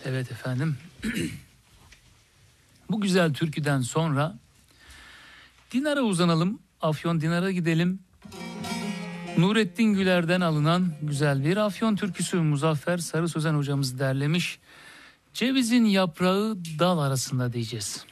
Evet efendim. Bu güzel türküden sonra Dinar'a uzanalım. Afyon Dinar'a gidelim. Nurettin Güler'den alınan güzel bir Afyon türküsü Muzaffer Sarı Sözen hocamız derlemiş. Cevizin yaprağı dal arasında diyeceğiz.